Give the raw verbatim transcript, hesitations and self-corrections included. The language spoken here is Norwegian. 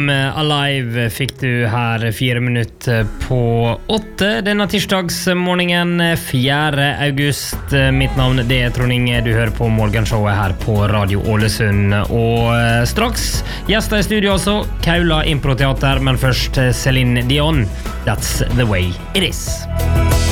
Alive fikk du her fire minutter på åtte denne tirsdagsmorgenen fjerde august. Mitt navn det er Trond Inge, du hører på morgenshowet her på Radio Ålesund. Og straks gjester i studio også, Kaula Improteater, men først Celine Dion, That's the way it is.